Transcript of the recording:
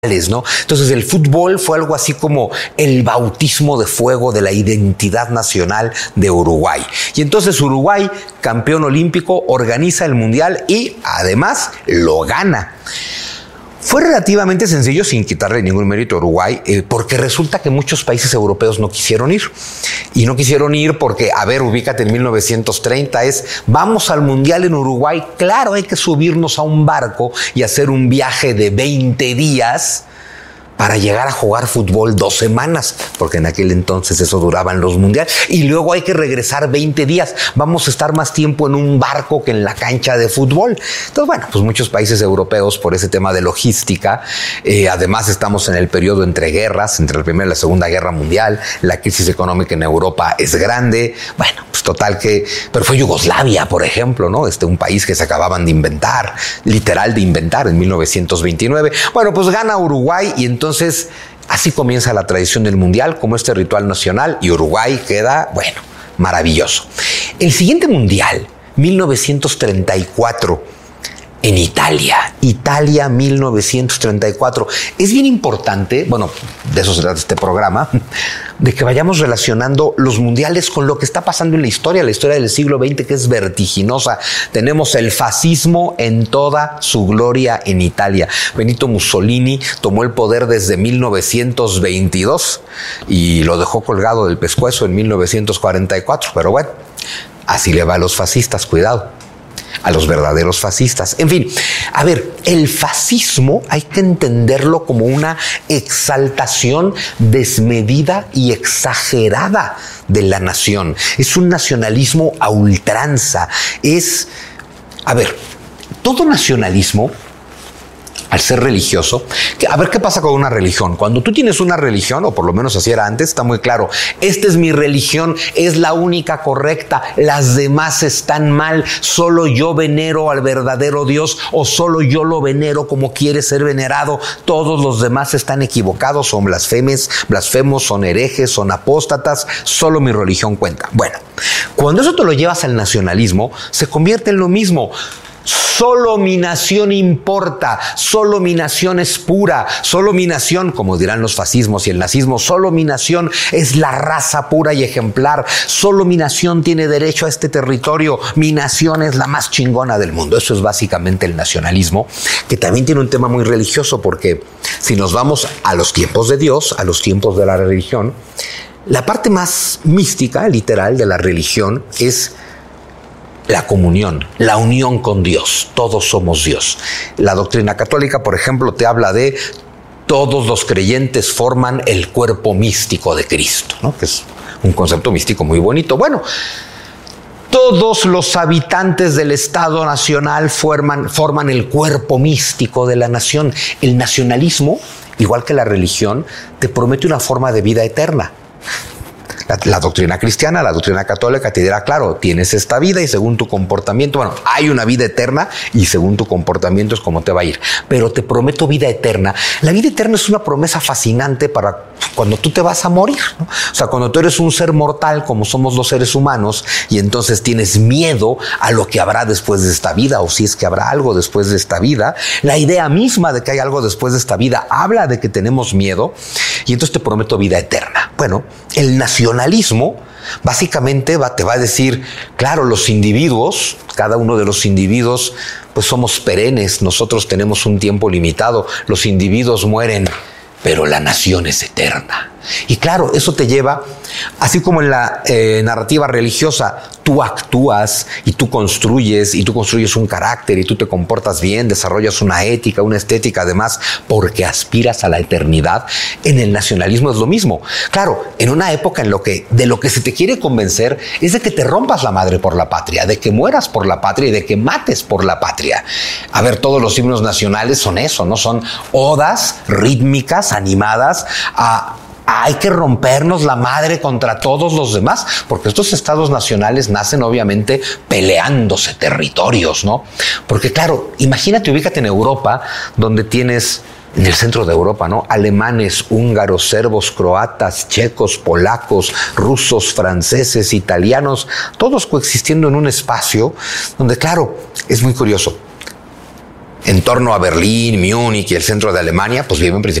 ¿no? Entonces el fútbol fue algo así como el bautismo de fuego de la identidad nacional de Uruguay. Y entonces Uruguay, campeón olímpico, organiza el mundial y además lo gana. Fue relativamente sencillo, sin quitarle ningún mérito a Uruguay, porque resulta que muchos países europeos no quisieron ir. Y no quisieron ir porque, a ver, ubícate en 1930, vamos al Mundial en Uruguay, claro, hay que subirnos a un barco y hacer un viaje de 20 días para llegar a jugar fútbol 2 semanas, porque en aquel entonces eso duraban los mundiales, y luego hay que regresar 20 días. Vamos a estar más tiempo en un barco que en la cancha de fútbol. Entonces, bueno, pues muchos países europeos por ese tema de logística, además estamos en el periodo entre guerras, entre la Primera y la Segunda Guerra Mundial, la crisis económica en Europa es grande, bueno, pues total que, pero fue Yugoslavia, por ejemplo, ¿no? Un país que se acababan de inventar, literal de inventar en 1929. Bueno, pues gana Uruguay y entonces así comienza la tradición del mundial como este ritual nacional y Uruguay queda, bueno, maravilloso. El siguiente mundial, 1934, en Italia 1934. Es bien importante, bueno, de eso se trata este programa, de que vayamos relacionando los mundiales con lo que está pasando en la historia del siglo XX, que es vertiginosa. Tenemos el fascismo en toda su gloria en Italia. Benito Mussolini tomó el poder desde 1922 y lo dejó colgado del pescuezo en 1944, pero bueno, así le va a los fascistas, cuidado. A los verdaderos fascistas. En fin, a ver, el fascismo hay que entenderlo como una exaltación desmedida y exagerada de la nación. Es un nacionalismo a ultranza. Todo nacionalismo, al ser religioso, a ver qué pasa con una religión. Cuando tú tienes una religión, o por lo menos así era antes, está muy claro, esta es mi religión, es la única correcta, las demás están mal, solo yo venero al verdadero Dios o solo yo lo venero como quiere ser venerado, todos los demás están equivocados, son blasfemos, son herejes, son apóstatas, solo mi religión cuenta. Bueno, cuando eso te lo llevas al nacionalismo, se convierte en lo mismo. Solo mi nación importa, solo mi nación es pura, solo mi nación, como dirán los fascismos y el nazismo, solo mi nación es la raza pura y ejemplar, solo mi nación tiene derecho a este territorio, mi nación es la más chingona del mundo. Eso es básicamente el nacionalismo, que también tiene un tema muy religioso, porque si nos vamos a los tiempos de Dios, a los tiempos de la religión, la parte más mística, literal, de la religión es la comunión, la unión con Dios. Todos somos Dios. La doctrina católica, por ejemplo, te habla de todos los creyentes forman el cuerpo místico de Cristo, ¿no? Que es un concepto místico muy bonito. Bueno, todos los habitantes del Estado Nacional forman el cuerpo místico de la nación. El nacionalismo, igual que la religión, te promete una forma de vida eterna. La doctrina cristiana, la doctrina católica te dirá, claro, tienes esta vida y según tu comportamiento, bueno, hay una vida eterna y según tu comportamiento es como te va a ir. Pero te prometo vida eterna. La vida eterna es una promesa fascinante para cuando tú te vas a morir, ¿no? O sea, cuando tú eres un ser mortal, como somos los seres humanos, y entonces tienes miedo a lo que habrá después de esta vida, o si es que habrá algo después de esta vida, la idea misma de que hay algo después de esta vida habla de que tenemos miedo, y entonces te prometo vida eterna. Bueno, el nacionalismo básicamente te va a decir, claro, los individuos, cada uno de los individuos, pues somos perennes, nosotros tenemos un tiempo limitado, los individuos mueren, pero la nación es eterna. Y claro, eso te lleva, así como en la narrativa religiosa, tú actúas y tú construyes un carácter y tú te comportas bien, desarrollas una ética, una estética, además, porque aspiras a la eternidad. En el nacionalismo es lo mismo. Claro, en una época de lo que se te quiere convencer es de que te rompas la madre por la patria, de que mueras por la patria y de que mates por la patria. A ver, todos los himnos nacionales son eso, ¿no? Son odas rítmicas, animadas hay que rompernos la madre contra todos los demás, porque estos estados nacionales nacen obviamente peleándose territorios, ¿no? Porque claro, imagínate, ubícate en Europa, donde tienes, en el centro de Europa, ¿no? Alemanes, húngaros, serbos, croatas, checos, polacos, rusos, franceses, italianos, todos coexistiendo en un espacio donde, claro, es muy curioso. en torno a Berlín, Múnich y el centro de Alemania, pues viven principalmente